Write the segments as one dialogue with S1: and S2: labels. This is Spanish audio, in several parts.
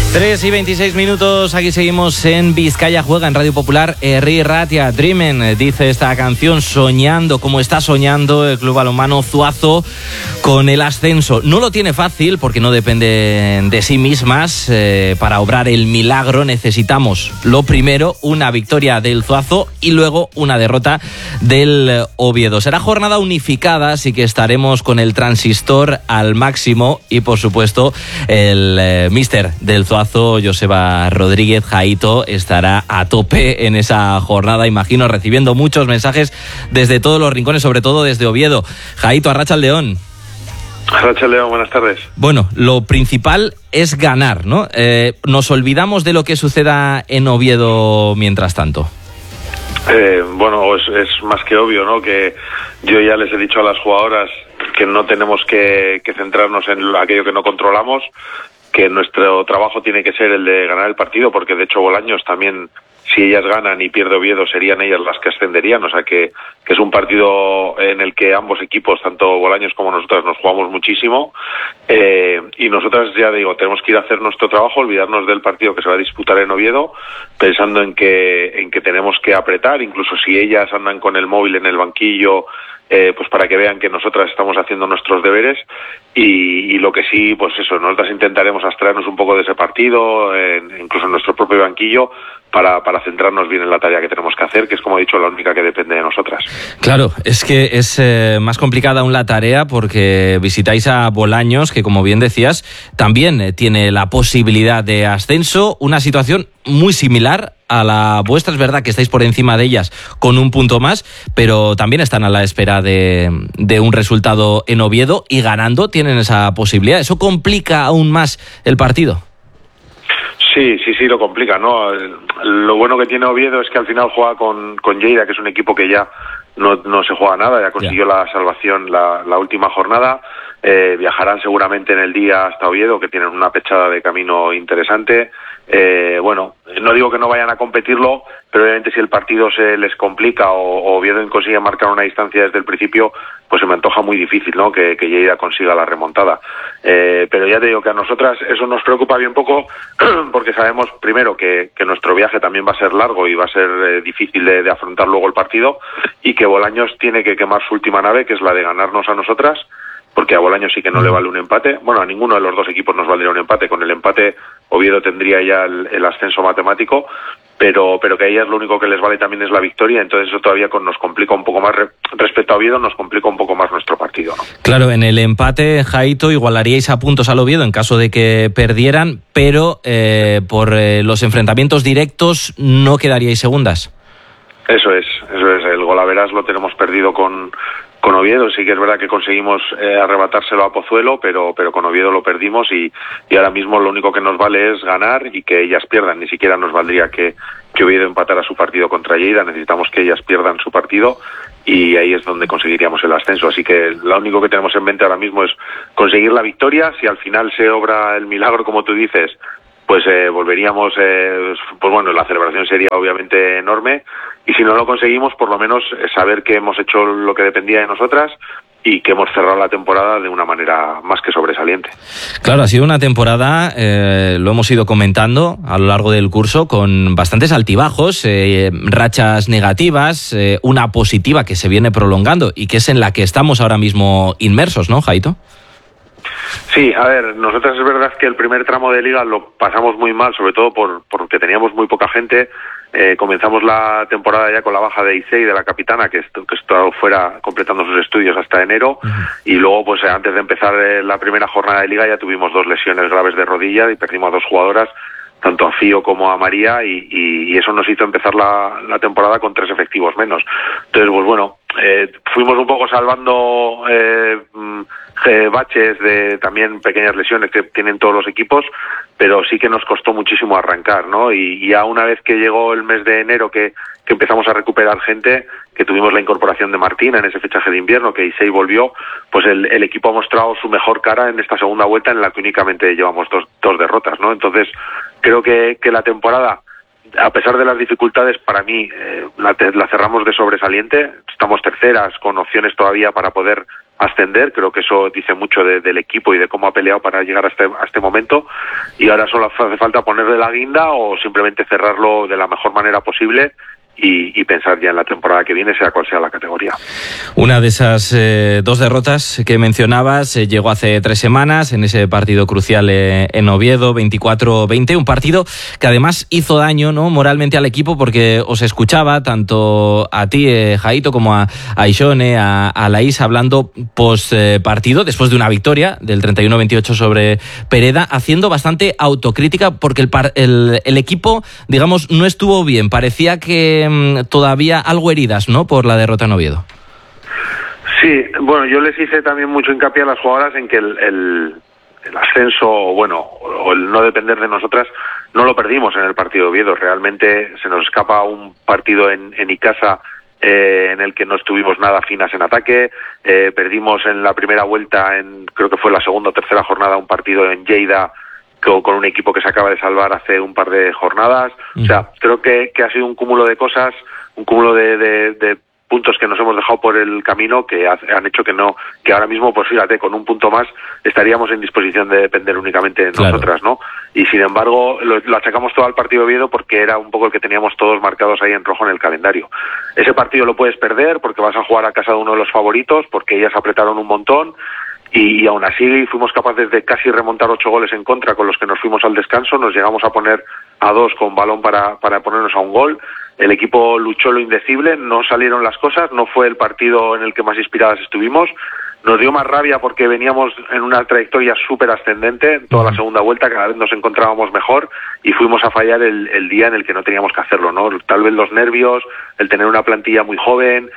S1: 3:26, aquí seguimos en Vizcaya Juega, en Radio Popular. Herri Ratia, Dreamen, dice esta canción, soñando, como está soñando el Club Balonmano Zuazo con el ascenso. No lo tiene fácil porque no dependen de sí mismas. Para obrar el milagro necesitamos, lo primero, una victoria del Zuazo y luego una derrota del Oviedo. Será jornada unificada, así que estaremos con el transistor al máximo y, por supuesto, el míster del Zuazo, Joseba Rodríguez, Jaito, estará a tope en esa jornada, imagino, recibiendo muchos mensajes desde todos los rincones, sobre todo desde Oviedo. Jaito, Arratsaldeon.
S2: Arratsaldeon, buenas tardes.
S1: Bueno, lo principal es ganar, ¿no? Nos olvidamos de lo que suceda en Oviedo mientras tanto.
S2: Bueno, es más que obvio, ¿no? Que yo ya les he dicho a las jugadoras que no tenemos que centrarnos en aquello que no controlamos, que nuestro trabajo tiene que ser el de ganar el partido, porque de hecho Bolaños también, si ellas ganan y pierde Oviedo, serían ellas las que ascenderían, o sea que es un partido en el que ambos equipos, tanto Bolaños como nosotras, nos jugamos muchísimo, y nosotras, ya digo, tenemos que ir a hacer nuestro trabajo, olvidarnos del partido que se va a disputar en Oviedo, pensando en que tenemos que apretar, incluso si ellas andan con el móvil en el banquillo, pues para que vean que nosotras estamos haciendo nuestros deberes, y lo que sí, pues eso, nosotras intentaremos abstraernos un poco de ese partido, incluso en nuestro propio banquillo, para centrarnos bien en la tarea que tenemos que hacer, que es, como he dicho, la única que depende de nosotras.
S1: Claro, es que es más complicada aún la tarea porque visitáis a Bolaños, que, como bien decías, también tiene la posibilidad de ascenso, una situación muy similar a la vuestra. Es verdad que estáis por encima de ellas con un punto más, pero también están a la espera de un resultado en Oviedo, y ganando tienen esa posibilidad. ¿Eso complica aún más el partido?
S2: Sí, lo complica, ¿no? Lo bueno que tiene Oviedo es que al final juega con Lleida, que es un equipo que ya no se juega nada, ya consiguió la salvación la última jornada. Viajarán seguramente en el día hasta Oviedo, que tienen una pechada de camino interesante. Bueno, no digo que no vayan a competirlo, pero obviamente si el partido se les complica o Oviedo consigue marcar una distancia desde el principio, pues se me antoja muy difícil, ¿no? Que Lleida consiga la remontada. Pero ya te digo que a nosotras eso nos preocupa bien poco, porque sabemos primero que nuestro viaje también va a ser largo y va a ser difícil de afrontar luego el partido, y que Bolaños tiene que quemar su última nave, que es la de ganarnos a nosotras, porque a Bolaños sí que no le vale un empate. Bueno, a ninguno de los dos equipos nos valdría un empate. Con el empate Oviedo tendría ya el ascenso matemático, pero que a ellas lo único que les vale también es la victoria, entonces eso todavía nos complica un poco más, respecto a Oviedo nos complica un poco más nuestro partido, ¿no?
S1: Claro, en el empate, Jaito, igualaríais a puntos al Oviedo en caso de que perdieran, pero por los enfrentamientos directos no quedaríais segundas.
S2: Eso es, el golaveras lo tenemos perdido con Oviedo. Sí que es verdad que conseguimos arrebatárselo a Pozuelo, pero con Oviedo lo perdimos, y ahora mismo lo único que nos vale es ganar y que ellas pierdan. Ni siquiera nos valdría que Oviedo empatara su partido contra Lleida, necesitamos que ellas pierdan su partido, y ahí es donde conseguiríamos el ascenso. Así que lo único que tenemos en mente ahora mismo es conseguir la victoria. Si al final se obra el milagro, como tú dices, pues volveríamos, pues bueno, la celebración sería obviamente enorme, y si no lo conseguimos, por lo menos saber que hemos hecho lo que dependía de nosotras y que hemos cerrado la temporada de una manera más que sobresaliente.
S1: Claro, ha sido una temporada, lo hemos ido comentando a lo largo del curso, con bastantes altibajos, rachas negativas, una positiva que se viene prolongando y que es en la que estamos ahora mismo inmersos, ¿no, Jaito?
S2: Sí, a ver, nosotros es verdad que el primer tramo de liga lo pasamos muy mal, sobre todo porque teníamos muy poca gente. Comenzamos la temporada ya con la baja de Isei, de la capitana, que estuvo fuera completando sus estudios hasta enero, y luego pues antes de empezar la primera jornada de liga ya tuvimos 2 lesiones graves de rodilla y perdimos a 2 jugadoras, tanto a Fío como a María, y eso nos hizo empezar la temporada con 3 efectivos menos. Entonces, pues bueno, fuimos un poco salvando baches de también pequeñas lesiones que tienen todos los equipos, pero sí que nos costó muchísimo arrancar, ¿no? Y ya una vez que llegó el mes de enero que empezamos a recuperar gente, que tuvimos la incorporación de Martina en ese fichaje de invierno, que Isei volvió, pues el equipo ha mostrado su mejor cara en esta segunda vuelta, en la que únicamente llevamos dos derrotas, ¿no? Entonces creo que la temporada, a pesar de las dificultades, para mí la cerramos de sobresaliente. Estamos terceras con opciones todavía para poder ascender. Creo que eso dice mucho del equipo y de cómo ha peleado para llegar a este momento, y ahora solo hace falta ponerle la guinda o simplemente cerrarlo de la mejor manera posible y pensar ya en la temporada que viene, sea cual sea la categoría.
S1: Una de esas dos derrotas que mencionabas llegó hace 3 semanas en ese partido crucial en Oviedo, 24-20, un partido que además hizo daño, ¿no?, moralmente al equipo, porque os escuchaba tanto a ti, Jaito, como a Ixone, a Laís, hablando post partido, después de una victoria del 31-28 sobre Pereda, haciendo bastante autocrítica porque el equipo, digamos, no estuvo bien. Parecía que todavía algo heridas, ¿no?, por la derrota en Oviedo.
S2: Sí, bueno, yo les hice también mucho hincapié a las jugadoras en que el ascenso, o el no depender de nosotras, no lo perdimos en el partido de Oviedo. Realmente se nos escapa un partido en Icasa en el que no estuvimos nada finas en ataque. Perdimos en la primera vuelta, creo que fue la segunda o tercera jornada, un partido en Lleida con un equipo que se acaba de salvar hace un par de jornadas. O sea, creo que ha sido un cúmulo de cosas, un cúmulo de puntos que nos hemos dejado por el camino que han hecho que ahora mismo, pues fíjate, con un punto más estaríamos en disposición de depender únicamente de nosotras, ¿no? Y sin embargo lo achacamos todo al partido de Oviedo porque era un poco el que teníamos todos marcados ahí en rojo en el calendario. Ese partido lo puedes perder porque vas a jugar a casa de uno de los favoritos, porque ellas apretaron un montón. Y aún así fuimos capaces de casi remontar 8 goles en contra con los que nos fuimos al descanso. Nos llegamos a poner a 2 con balón para ponernos a un gol. El equipo luchó lo indecible, no salieron las cosas, no fue el partido en el que más inspiradas estuvimos. Nos dio más rabia porque veníamos en una trayectoria súper ascendente. Toda la segunda vuelta cada vez nos encontrábamos mejor y fuimos a fallar el día en el que no teníamos que hacerlo, ¿no? Tal vez los nervios, el tener una plantilla muy joven,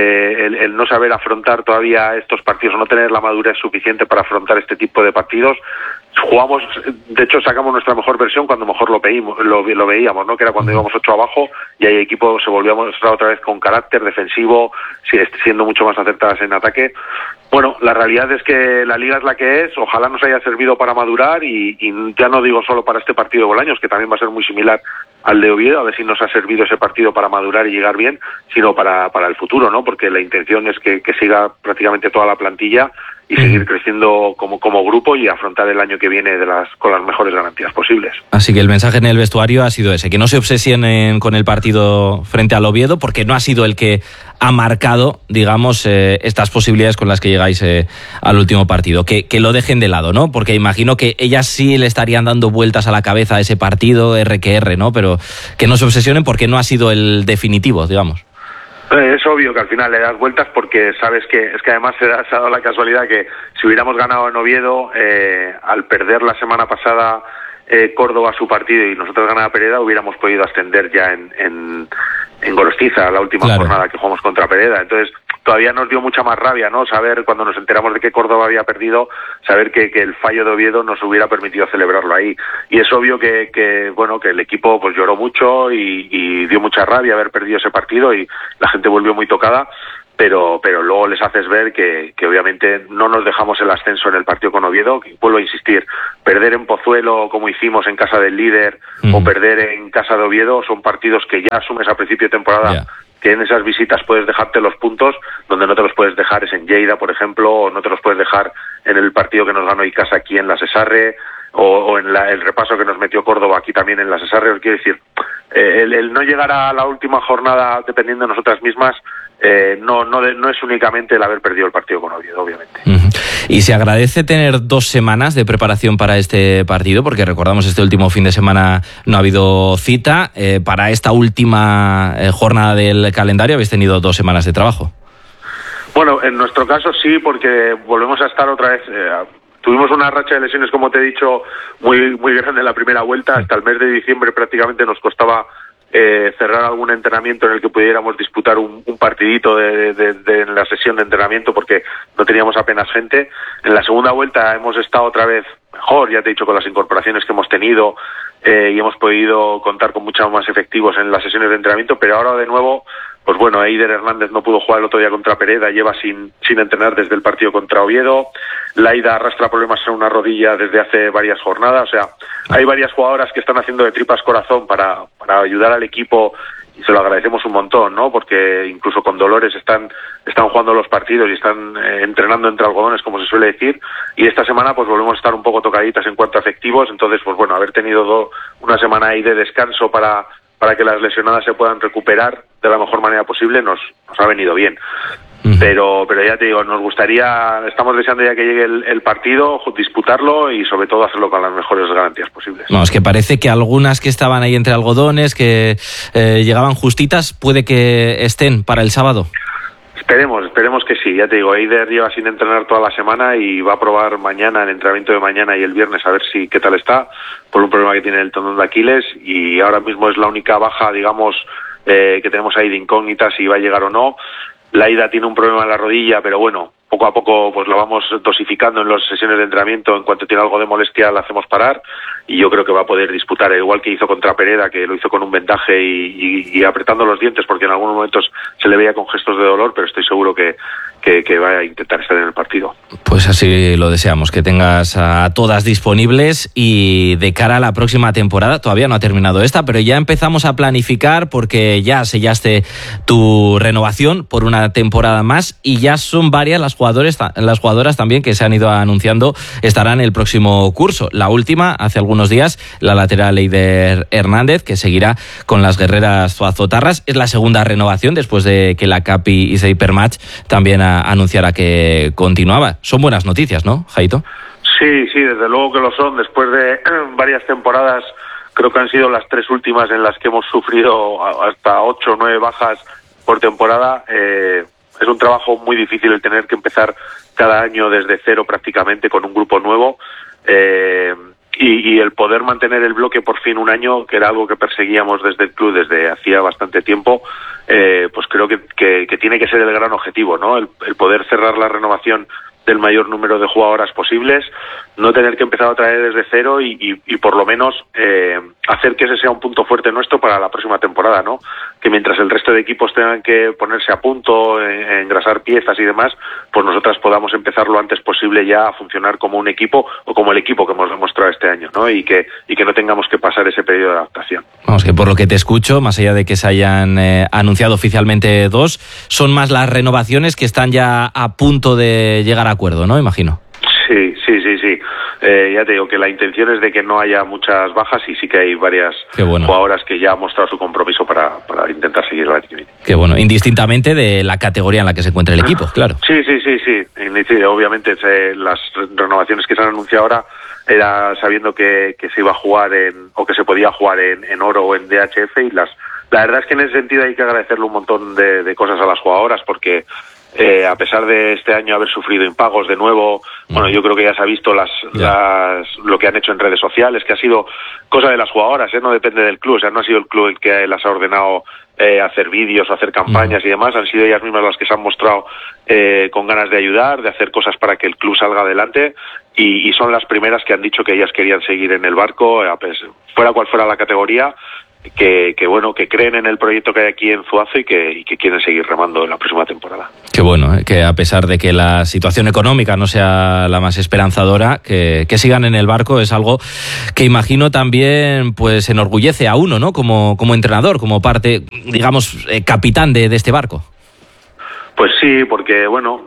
S2: el no saber afrontar todavía estos partidos, no tener la madurez suficiente para afrontar este tipo de partidos. Jugamos, de hecho sacamos nuestra mejor versión cuando mejor lo veíamos, ¿no? Que era cuando íbamos 8 abajo y ahí el equipo se volvió a mostrar otra vez con carácter defensivo, siendo mucho más acertadas en ataque. Bueno, la realidad es que la liga es la que es. Ojalá nos haya servido para madurar y ya no digo solo para este partido de Bolaños, que también va a ser muy similar al de Oviedo, a ver si nos ha servido ese partido para madurar y llegar bien, sino para el futuro, ¿no? Porque la intención es que siga prácticamente toda la plantilla y seguir creciendo como grupo y afrontar el año que viene con las mejores garantías posibles.
S1: Así que el mensaje en el vestuario ha sido ese, que no se obsesionen con el partido frente al Oviedo, porque no ha sido el que ha marcado, digamos, estas posibilidades con las que llegáis al último partido. Que lo dejen de lado, ¿no? Porque imagino que ellas sí le estarían dando vueltas a la cabeza a ese partido, R, ¿no? Pero que no se obsesionen porque no ha sido el definitivo, digamos.
S2: Es obvio que al final le das vueltas porque sabes que además se ha dado la casualidad que si hubiéramos ganado en Oviedo, al perder la semana pasada Córdoba su partido y nosotros ganaba Pereda, hubiéramos podido ascender ya en Gorostiza, la última jornada que jugamos contra Pereda. Entonces todavía nos dio mucha más rabia, ¿no? Saber, cuando nos enteramos de que Córdoba había perdido, saber que el fallo de Oviedo nos hubiera permitido celebrarlo ahí. Y es obvio que el equipo pues lloró mucho y dio mucha rabia haber perdido ese partido y la gente volvió muy tocada. Pero luego les haces ver que obviamente no nos dejamos el ascenso en el partido con Oviedo. Vuelvo a insistir, perder en Pozuelo como hicimos en casa del líder o perder en casa de Oviedo son partidos que ya asumes a principio de temporada, que en esas visitas puedes dejarte los puntos, donde no te los puedes dejar es en Lleida, por ejemplo, o no te los puedes dejar en el partido que nos ganó Icasa aquí en la Sesarre, o en el repaso que nos metió Córdoba aquí también en la Sesarre. Quiero decir, el no llegar a la última jornada dependiendo de nosotras mismas, no es únicamente el haber perdido el partido con Oviedo, obviamente.
S1: Y se agradece tener 2 semanas de preparación para este partido, porque recordamos este último fin de semana no ha habido cita. Para esta última jornada del calendario habéis tenido 2 semanas de trabajo.
S2: Bueno, en nuestro caso sí, porque volvemos a estar otra vez. Tuvimos una racha de lesiones, como te he dicho, muy, muy grande en la primera vuelta. Hasta el mes de diciembre prácticamente nos costaba cerrar algún entrenamiento en el que pudiéramos disputar un partidito en la sesión de entrenamiento porque no teníamos apenas gente. En la segunda vuelta hemos estado otra vez mejor, ya te he dicho, con las incorporaciones que hemos tenido y hemos podido contar con muchos más efectivos en las sesiones de entrenamiento, pero ahora de nuevo, pues bueno, Eider Hernández no pudo jugar el otro día contra Pereda, lleva sin entrenar desde el partido contra Oviedo. Laida arrastra problemas en una rodilla desde hace varias jornadas. O sea, hay varias jugadoras que están haciendo de tripas corazón para ayudar al equipo se lo agradecemos un montón, ¿no? Porque incluso con dolores están jugando los partidos y están entrenando entre algodones, como se suele decir, y esta semana pues volvemos a estar un poco tocaditas en cuanto a efectivos. Entonces pues bueno, haber tenido una semana ahí de descanso para que las lesionadas se puedan recuperar de la mejor manera posible nos ha venido bien. Pero ya te digo, nos gustaría, estamos deseando ya que llegue el partido, disputarlo y sobre todo hacerlo con las mejores garantías posibles.
S1: No, es que parece que algunas que estaban ahí entre algodones, que llegaban justitas, puede que estén para el sábado.
S2: Esperemos que sí. Ya te digo, Eider lleva sin entrenar toda la semana y va a probar mañana, el entrenamiento de mañana y el viernes, a ver qué tal está, por un problema que tiene el tendón de Aquiles, y ahora mismo es la única baja, digamos, que tenemos ahí de incógnita si va a llegar o no. Laida tiene un problema en la rodilla, pero bueno, poco a poco pues lo vamos dosificando en las sesiones de entrenamiento. En cuanto tiene algo de molestia la hacemos parar y yo creo que va a poder disputar, igual que hizo contra Pereda, que lo hizo con un vendaje y apretando los dientes, porque en algunos momentos se le veía con gestos de dolor, pero estoy seguro que va a intentar estar en el partido.
S1: Pues así lo deseamos, que tengas a todas disponibles, y de cara a la próxima temporada, todavía no ha terminado esta, pero ya empezamos a planificar porque ya sellaste tu renovación por una temporada más y ya son varias las jugadoras también que se han ido anunciando estarán el próximo curso. La última, hace algunos días, la lateral Eider Hernández, que seguirá con las guerreras zuazotarras. Es la segunda renovación después de que la Capi y Hypermatch también anunciara que continuaba. Son buenas noticias, ¿no, Jaito?
S2: Sí, desde luego que lo son. Después de varias temporadas, creo que han sido las 3 últimas en las que hemos sufrido hasta 8 o 9 bajas por temporada. Es un trabajo muy difícil el tener que empezar cada año desde cero prácticamente con un grupo nuevo, y el poder mantener el bloque por fin un año, que era algo que perseguíamos desde el club desde hacía bastante tiempo, pues creo que tiene que ser el gran objetivo, ¿no? El poder cerrar la renovación del mayor número de jugadoras posibles, no tener que empezar otra vez desde cero y por lo menos hacer que ese sea un punto fuerte nuestro para la próxima temporada, ¿no? Que mientras el resto de equipos tengan que ponerse a punto, engrasar piezas y demás, pues nosotras podamos empezar lo antes posible ya a funcionar como un equipo o como el equipo que hemos demostrado este año, ¿no? Y que no tengamos que pasar ese periodo de adaptación.
S1: Vamos, que por lo que te escucho, más allá de que se hayan anunciado oficialmente 2, son más las renovaciones que están ya a punto de llegar a acuerdo, ¿no? Imagino.
S2: Sí. Ya te digo que la intención es de que no haya muchas bajas y sí que hay varias jugadoras que ya han mostrado su compromiso para intentar seguir la actividad.
S1: Qué bueno, indistintamente de la categoría en la que se encuentre el equipo, claro.
S2: Sí. Obviamente las renovaciones que se han anunciado ahora era sabiendo que se iba a jugar o que se podía jugar en oro o en DHF, y la verdad es que en ese sentido hay que agradecerle un montón de cosas a las jugadoras, porque a pesar de este año haber sufrido impagos de nuevo, bueno, yo creo que ya se ha visto lo que han hecho en redes sociales, que ha sido cosa de las jugadoras, no depende del club, o sea, no ha sido el club el que las ha ordenado hacer vídeos o hacer campañas y demás, han sido ellas mismas las que se han mostrado con ganas de ayudar, de hacer cosas para que el club salga adelante, y son las primeras que han dicho que ellas querían seguir en el barco, fuera cual fuera la categoría, que creen en el proyecto que hay aquí en Zuazo y que quieren seguir remando en la próxima temporada.
S1: Qué bueno, que a pesar de que la situación económica no sea la más esperanzadora, que sigan en el barco es algo que imagino también pues enorgullece a uno, ¿no? Como entrenador, como parte, digamos, capitán de este barco.
S2: Pues sí, porque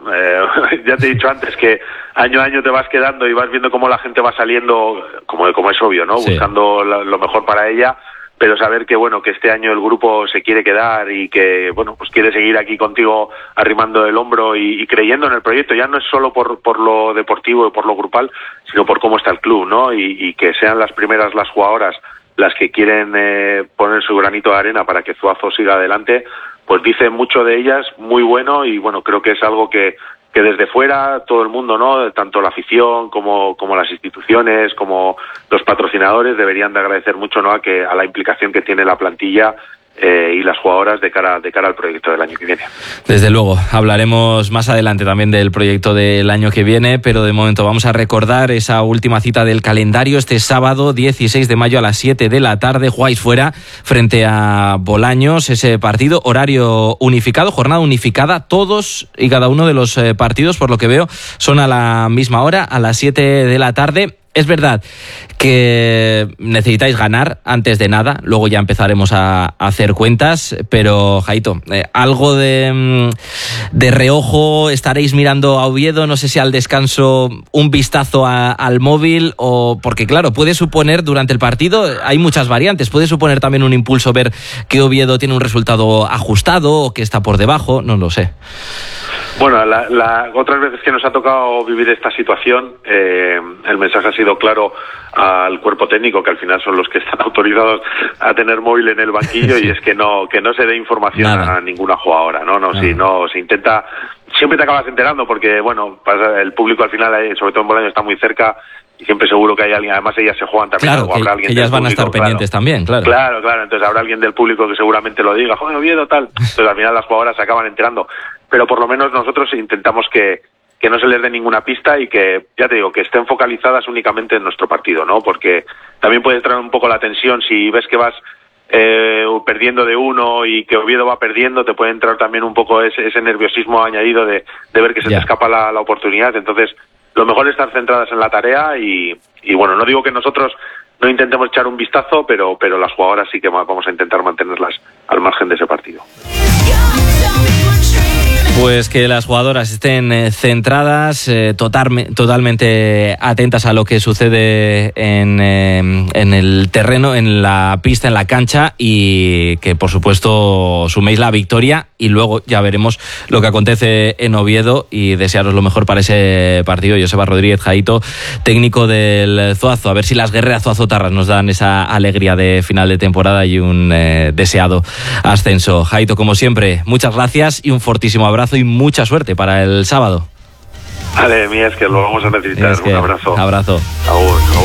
S2: ya te he dicho antes que año a año te vas quedando y vas viendo cómo la gente va saliendo, como es obvio, ¿no? Sí. Buscando lo mejor para ella. Pero saber que este año el grupo se quiere quedar y que pues quiere seguir aquí contigo arrimando el hombro y creyendo en el proyecto, ya no es solo por lo deportivo y por lo grupal, sino por cómo está el club, ¿no? Y que sean las primeras las jugadoras las que quieren poner su granito de arena para que Zuazo siga adelante, pues dice mucho de ellas, muy bueno, y creo que es algo que desde fuera todo el mundo, ¿no? Tanto la afición como las instituciones, como los patrocinadores deberían de agradecer mucho, ¿no? A la implicación que tiene la plantilla y las jugadoras de cara al proyecto del año que viene.
S1: Desde luego, hablaremos más adelante también del proyecto del año que viene, pero de momento vamos a recordar esa última cita del calendario. Este sábado 16 de mayo a las 7 de la tarde jugáis fuera frente a Bolaños, ese partido, horario unificado, jornada unificada, todos y cada uno de los partidos, por lo que veo, son a la misma hora, a las 7 de la tarde. Es verdad que necesitáis ganar antes de nada, luego ya empezaremos a hacer cuentas, pero Jaito, algo de reojo, estaréis mirando a Oviedo, no sé si al descanso un vistazo al móvil, o porque claro, puede suponer durante el partido, hay muchas variantes, puede suponer también un impulso ver que Oviedo tiene un resultado ajustado o que está por debajo, no lo sé.
S2: Bueno, otras veces que nos ha tocado vivir esta situación, el mensaje ha sido claro al cuerpo técnico, que al final son los que están autorizados a tener móvil en el banquillo, y es que no se dé información a ninguna jugadora, si no se intenta, siempre te acabas enterando, porque bueno, el público al final, sobre todo en Bolaño, está muy cerca, y siempre seguro que hay alguien, además ellas se juegan también,
S1: claro,
S2: habrá alguien
S1: ellas van
S2: público,
S1: a estar pendientes también, claro,
S2: entonces habrá alguien del público que seguramente lo diga, joder, Oviedo, tal, entonces al final las jugadoras se acaban enterando, pero por lo menos nosotros intentamos que no se les dé ninguna pista y que, ya te digo, que estén focalizadas únicamente en nuestro partido, ¿no? Porque también puede traer un poco la tensión si ves que vas perdiendo de uno y que Oviedo va perdiendo, te puede entrar también un poco ese nerviosismo añadido de ver que se te escapa la oportunidad. Entonces, lo mejor es estar centradas en la tarea y bueno, no digo que nosotros no intentemos echar un vistazo, pero las jugadoras sí que vamos a intentar mantenerlas al margen de ese partido.
S1: Pues que las jugadoras estén centradas, totalmente atentas a lo que sucede en el terreno, en la pista, en la cancha, y que por supuesto suméis la victoria, y luego ya veremos lo que acontece en Oviedo, y desearos lo mejor para ese partido. Joseba Rodríguez, Jaito, técnico del Zuazo, a ver si las guerreras zuazotarras nos dan esa alegría de final de temporada y un deseado ascenso. Jaito, como siempre, muchas gracias y un fortísimo abrazo y mucha suerte para el sábado.
S2: Vale, es que lo vamos a necesitar. Un abrazo.
S1: Abrazo.
S2: Agur.